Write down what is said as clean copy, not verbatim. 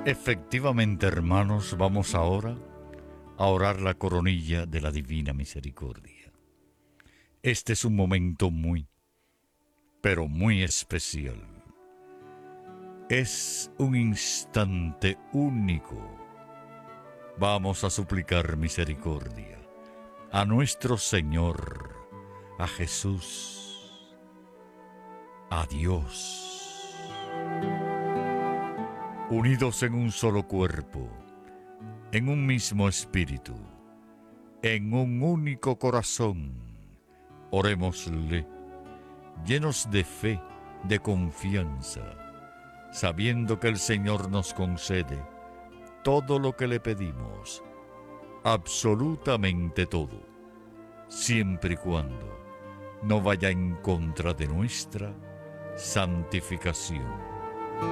Efectivamente, hermanos, vamos ahora a orar la coronilla de la Divina Misericordia. Este es un momento muy, pero muy especial. Es un instante único. Vamos a suplicar misericordia a nuestro Señor, a Jesús, a Dios. Unidos en un solo cuerpo, en un mismo espíritu, en un único corazón, orémosle, llenos de fe, de confianza, sabiendo que el Señor nos concede todo lo que le pedimos, absolutamente todo, siempre y cuando no vaya en contra de nuestra santificación.